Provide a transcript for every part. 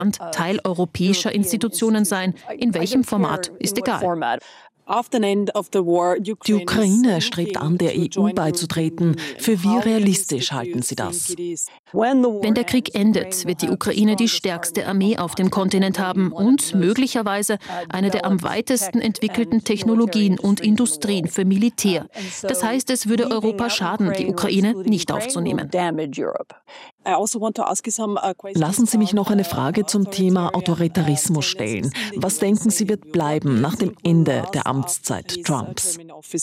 Teil europäischer Institutionen sein. In welchem Format, ist egal. Die Ukraine strebt an, der EU beizutreten. Für wie realistisch halten Sie das? Wenn der Krieg endet, wird die Ukraine die stärkste Armee auf dem Kontinent haben und möglicherweise eine der am weitesten entwickelten Technologien und Industrien für Militär. Das heißt, es würde Europa schaden, die Ukraine nicht aufzunehmen. Lassen Sie mich noch eine Frage zum Thema Autoritarismus stellen. Was denken Sie wird bleiben nach dem Ende der Amtszeit Trumps?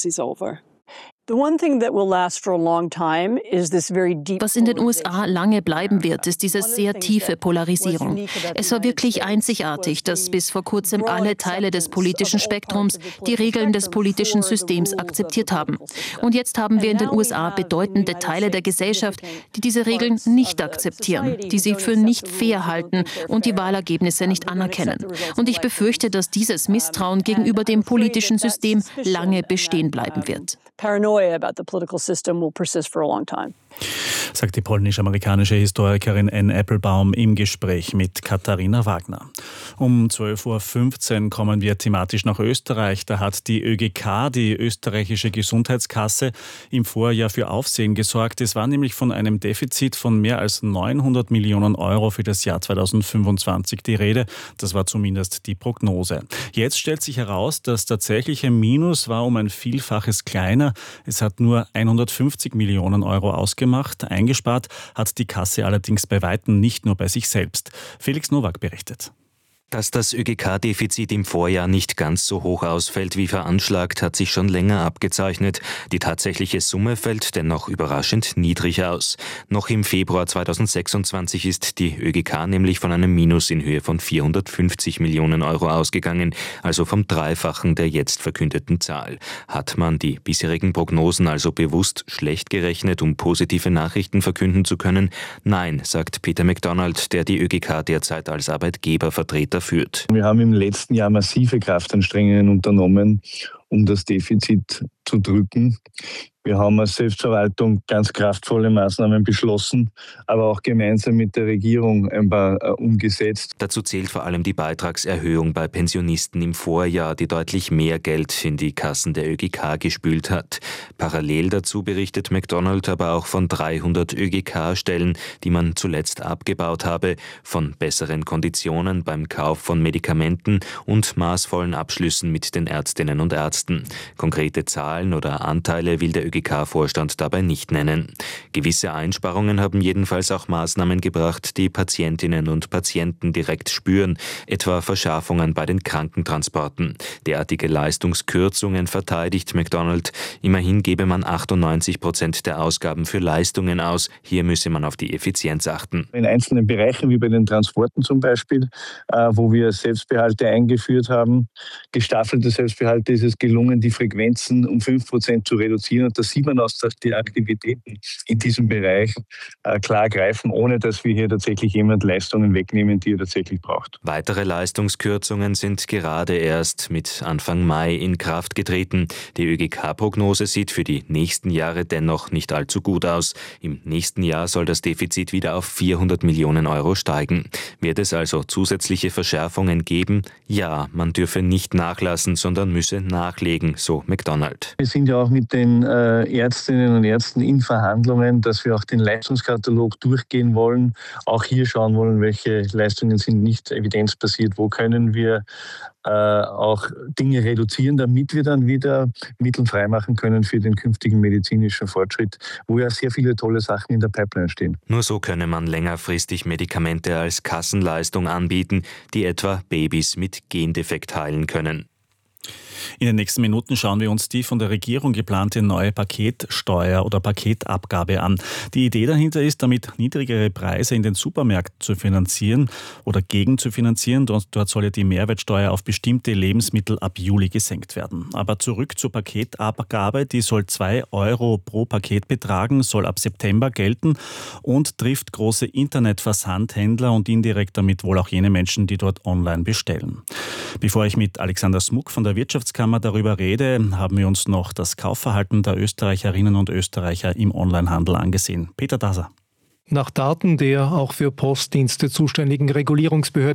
Was in den USA lange bleiben wird, ist diese sehr tiefe Polarisierung. Es war wirklich einzigartig, dass bis vor kurzem alle Teile des politischen Spektrums die Regeln des politischen Systems akzeptiert haben. Und jetzt haben wir in den USA bedeutende Teile der Gesellschaft, die diese Regeln nicht akzeptieren, die sie für nicht fair halten und die Wahlergebnisse nicht anerkennen. Und ich befürchte, dass dieses Misstrauen gegenüber dem politischen System lange bestehen bleiben wird. About the political system will persist for a long time. Sagt die polnisch-amerikanische Historikerin Anne Applebaum im Gespräch mit Katharina Wagner. Um 12.15 Uhr kommen wir thematisch nach Österreich. Da hat die ÖGK, die österreichische Gesundheitskasse, im Vorjahr für Aufsehen gesorgt. Es war nämlich von einem Defizit von mehr als 900 Millionen Euro für das Jahr 2025 die Rede. Das war zumindest die Prognose. Jetzt stellt sich heraus, das tatsächliche Minus war um ein Vielfaches kleiner. Es hat nur 150 Millionen Euro ausgemacht. Eingespart hat die Kasse allerdings bei weitem nicht nur bei sich selbst. Felix Nowak berichtet. Dass das ÖGK-Defizit im Vorjahr nicht ganz so hoch ausfällt wie veranschlagt, hat sich schon länger abgezeichnet. Die tatsächliche Summe fällt dennoch überraschend niedrig aus. Noch im Februar 2026 ist die ÖGK nämlich von einem Minus in Höhe von 450 Millionen Euro ausgegangen, also vom Dreifachen der jetzt verkündeten Zahl. Hat man die bisherigen Prognosen also bewusst schlecht gerechnet, um positive Nachrichten verkünden zu können? Nein, sagt Peter McDonald, der die ÖGK derzeit als Arbeitgebervertreter führt. Wir haben im letzten Jahr massive Kraftanstrengungen unternommen, um das Defizit zu drücken. Wir haben als Selbstverwaltung ganz kraftvolle Maßnahmen beschlossen, aber auch gemeinsam mit der Regierung ein paar umgesetzt. Dazu zählt vor allem die Beitragserhöhung bei Pensionisten im Vorjahr, die deutlich mehr Geld in die Kassen der ÖGK gespült hat. Parallel dazu berichtet McDonald aber auch von 300 ÖGK-Stellen, die man zuletzt abgebaut habe, von besseren Konditionen beim Kauf von Medikamenten und maßvollen Abschlüssen mit den Ärztinnen und Ärzten. Konkrete Zahlen oder Anteile will der ÖGK-Vorstand dabei nicht nennen. Gewisse Einsparungen haben jedenfalls auch Maßnahmen gebracht, die Patientinnen und Patienten direkt spüren, etwa Verschärfungen bei den Krankentransporten. Derartige Leistungskürzungen verteidigt McDonald. Immerhin gebe man 98% der Ausgaben für Leistungen aus. Hier müsse man auf die Effizienz achten. In einzelnen Bereichen, wie bei den Transporten zum Beispiel, wo wir Selbstbehalte eingeführt haben, gestaffelte Selbstbehalte, ist es gelungen, die Frequenzen um 5% zu reduzieren. Und da sieht man aus, dass die Aktivitäten in diesem Bereich klar greifen, ohne dass wir hier tatsächlich jemand Leistungen wegnehmen, die er tatsächlich braucht. Weitere Leistungskürzungen sind gerade erst mit Anfang Mai in Kraft getreten. Die ÖGK-Prognose sieht für die nächsten Jahre dennoch nicht allzu gut aus. Im nächsten Jahr soll das Defizit wieder auf 400 Millionen Euro steigen. Wird es also zusätzliche Verschärfungen geben? Ja, man dürfe nicht nachlassen, sondern müsse nachlegen, so McDonald. Wir sind ja auch mit den Ärztinnen und Ärzten in Verhandlungen, dass wir auch den Leistungskatalog durchgehen wollen, auch hier schauen wollen, welche Leistungen sind nicht evidenzbasiert, wo können wir auch Dinge reduzieren, damit wir dann wieder Mittel freimachen können für den künftigen medizinischen Fortschritt, wo ja sehr viele tolle Sachen in der Pipeline stehen. Nur so könne man längerfristig Medikamente als Kassenleistung anbieten, die etwa Babys mit Gendefekt heilen können. In den nächsten Minuten schauen wir uns die von der Regierung geplante neue Paketsteuer oder Paketabgabe an. Die Idee dahinter ist, damit niedrigere Preise in den Supermärkten zu finanzieren oder gegen zu finanzieren. Dort soll ja die Mehrwertsteuer auf bestimmte Lebensmittel ab Juli gesenkt werden. Aber zurück zur Paketabgabe, die soll 2 Euro pro Paket betragen, soll ab September gelten und trifft große Internetversandhändler und indirekt damit wohl auch jene Menschen, die dort online bestellen. Bevor ich mit Alexander Smuck von der Wirtschaftskammer darüber rede, haben wir uns noch das Kaufverhalten der Österreicherinnen und Österreicher im Onlinehandel angesehen. Peter Daser. Nach Daten der auch für Postdienste zuständigen Regulierungsbehörde